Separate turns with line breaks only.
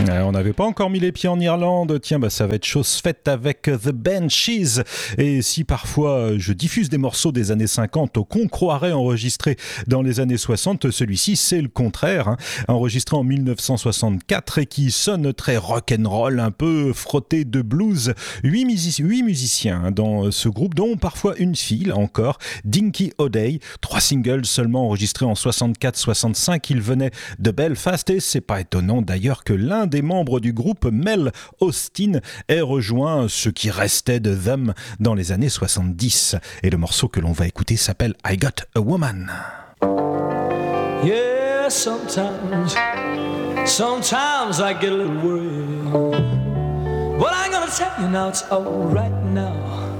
On n'avait pas encore mis les pieds en Irlande. Tiens, ça va être chose faite avec The Banshees. Et si parfois je diffuse des morceaux des années 50 qu'on croirait enregistrés dans les années 60, celui-ci c'est le contraire. Enregistré en 1964 et qui sonne très rock'n'roll, un peu frotté de blues. 8 musiciens dans ce groupe, dont parfois une fille encore, Dinky O'Day. 3 singles seulement enregistrés en 64-65. Il venait de Belfast et c'est pas étonnant d'ailleurs que l'un des membres du groupe, Mel Austin, ait rejoint ce qui restait de Them dans les années 70. Et le morceau que l'on va écouter s'appelle I Got a Woman.
Yeah, sometimes I get a little worried. But I'm gonna tell you now, it's all right now.